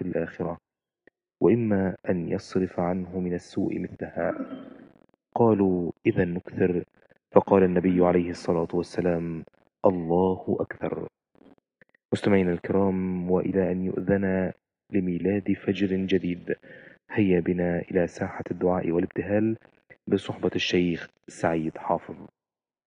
الآخرة، وإما أن يصرف عنه من السوء مثلها. قالوا: إذا نكثر. فقال النبي عليه الصلاة والسلام: الله أكثر. مستمعينا الكرام، وإلى أن يؤذن لميلاد فجر جديد، هيا بنا إلى ساحة الدعاء والابتهال بصحبة الشيخ سعيد حافظ.